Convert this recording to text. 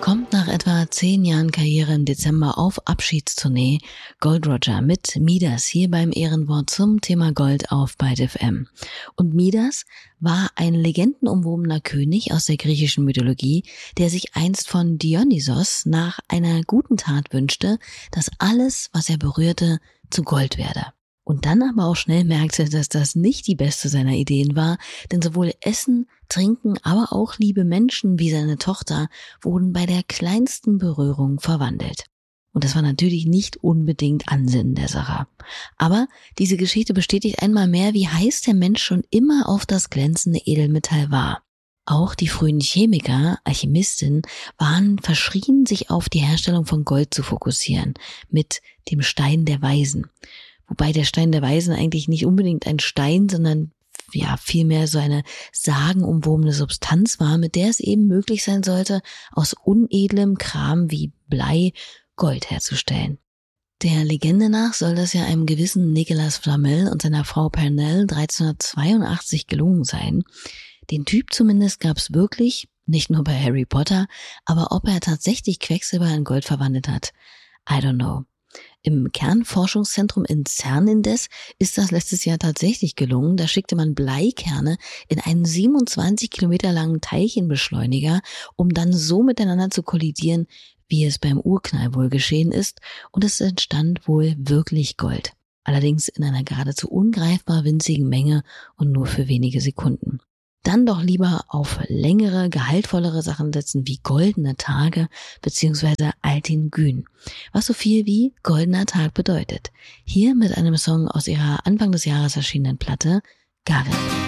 kommt nach etwa 10 Jahren Karriere im Dezember auf Abschiedstournee Gold Roger mit Midas hier beim Ehrenwort zum Thema Gold auf Byte FM. Und Midas war ein legendenumwobener König aus der griechischen Mythologie, der sich einst von Dionysos nach einer guten Tat wünschte, dass alles, was er berührte, zu Gold werde. Und dann aber auch schnell merkte, dass das nicht die beste seiner Ideen war, denn sowohl Essen, Trinken, aber auch liebe Menschen wie seine Tochter wurden bei der kleinsten Berührung verwandelt. Und das war natürlich nicht unbedingt Ansinnen der Sache. Aber diese Geschichte bestätigt einmal mehr, wie heiß der Mensch schon immer auf das glänzende Edelmetall war. Auch die frühen Chemiker, Alchemisten, waren verschrien, sich auf die Herstellung von Gold zu fokussieren, mit dem Stein der Weisen. Wobei der Stein der Weisen eigentlich nicht unbedingt ein Stein, sondern vielmehr so eine sagenumwobene Substanz war, mit der es eben möglich sein sollte, aus unedlem Kram wie Blei Gold herzustellen. Der Legende nach soll das ja einem gewissen Nicolas Flamel und seiner Frau Pernelle 1382 gelungen sein. Den Typ zumindest gab es wirklich, nicht nur bei Harry Potter, aber ob er tatsächlich Quecksilber in Gold verwandelt hat, I don't know. Im Kernforschungszentrum in CERN indes ist das letztes Jahr tatsächlich gelungen. Da schickte man Bleikerne in einen 27 Kilometer langen Teilchenbeschleuniger, um dann so miteinander zu kollidieren, wie es beim Urknall wohl geschehen ist. Und es entstand wohl wirklich Gold. Allerdings in einer geradezu ungreifbar winzigen Menge und nur für wenige Sekunden. Dann doch lieber auf längere, gehaltvollere Sachen setzen wie goldene Tage bzw. Altin Gün, was so viel wie goldener Tag bedeutet. Hier mit einem Song aus ihrer Anfang des Jahres erschienenen Platte Garin.